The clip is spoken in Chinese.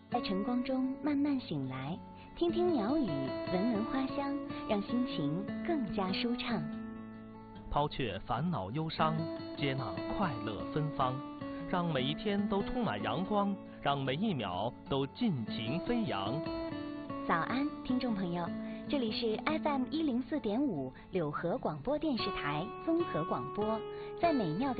在晨光中慢慢醒来，听听鸟语，闻闻花香，让心情更加舒畅。 抛却烦恼忧伤，接纳快乐芬芳，让每一天都充满阳光，让每一秒都尽情飞扬。 早安，听众朋友，这里是 FM104.5 柳河广播电视台综合广播，在美妙的